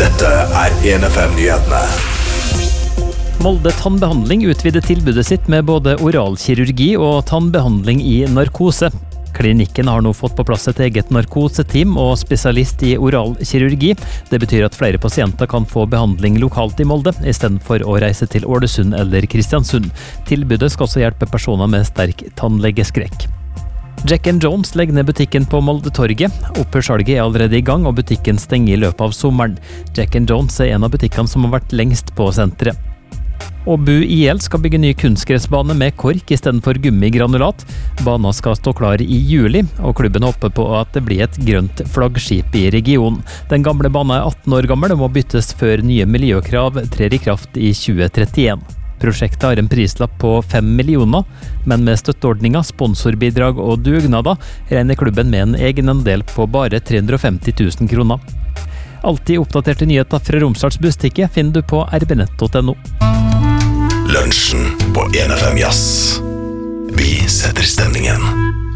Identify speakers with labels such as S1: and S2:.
S1: Dette 1FM-nyhetene.
S2: Molde Tannbehandling utvider tilbudet sitt med både oralkirurgi og tannbehandling i narkose. Klinikken har nå fått på plass et eget narkoseteam og spesialist i oralkirurgi. Det betyr at flere pasienter kan få behandling lokalt i Molde, i stedet for å reise til Ålesund eller Kristiansund. Tilbudet skal også hjelpe personer med sterk tannlegeskrekk. Jack & Jones legger ned butikken på Moldetorget. Opphørssalget er allerede i gang, og butikken stenger i løpet av sommeren. Jack & Jones er en av butikkene som har vært lengst på senteret. Og Bu IL skal bygge ny kunstgressbane med kork i stedet for gummigranulat. Banen skal stå klar i juli, og klubben håper på at det blir et grønt flaggskip i regionen. Den gamle banen er 18 år gammel og må byttes før nye miljøkrav trer i kraft i 2031. Prosjektet har en prislapp på 5 millioner, men med støtteordninger, sponsorbidrag og dugnader regner klubben med en egenandel på bare 350 000 kroner. Alltid oppdaterte nyheter fra Romsdals Bustikke finner du på rbnett.no.
S1: Lunsjen på 1FM Jazz. Vi setter stemningen.